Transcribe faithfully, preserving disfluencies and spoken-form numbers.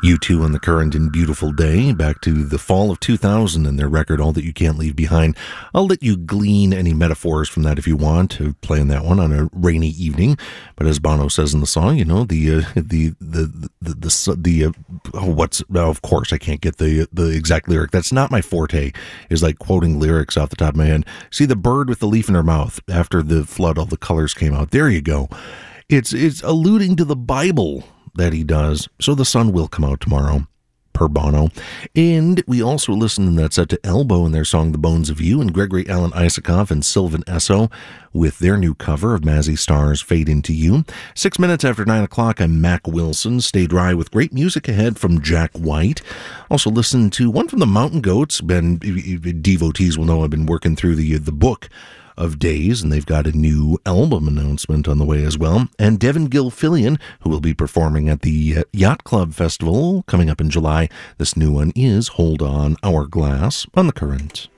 U two on the Current and Beautiful Day, back to the fall of two thousand and their record, All That You Can't Leave Behind. I'll let you glean any metaphors from that if you want to play in that one on a rainy evening. But as Bono says in the song, you know, the, uh, the, the, the, the, the, uh, oh, what's, oh, of course I can't get the, the exact lyric. That's not my forte, is like quoting lyrics off the top of my head. See the bird with the leaf in her mouth. After the flood, all the colors came out. There you go. It's, it's alluding to the Bible that he does. So the sun will come out tomorrow, per Bono. And we also listened in that set to Elbow and their song The Bones of You, and Gregory Alan Isakov and Sylvan Esso with their new cover of Mazzy Star's Fade Into You. Six minutes after nine o'clock, I'm Mac Wilson. Stay dry with great music ahead from Jack White. Also listen to one from the Mountain Goats. Ben, devotees will know I've been working through the, the book of Days, and they've got a new album announcement on the way as well. And Devin Gilfillian, who will be performing at the uh, Yacht Club Festival coming up in July. This new one is Hold On, Hourglass on the Current.